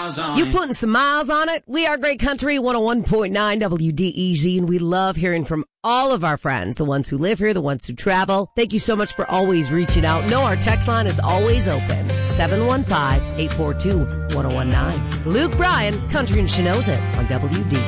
miles on You it. putting some miles on it? We are Great Country 101.9 WDEZ, and we love hearing from all of our friends, the ones who live here, the ones who travel. Thank you so much for always reaching out. No, our text line is always open. 715-842-1019. Luke Bryan, Country and She Knows It on WD.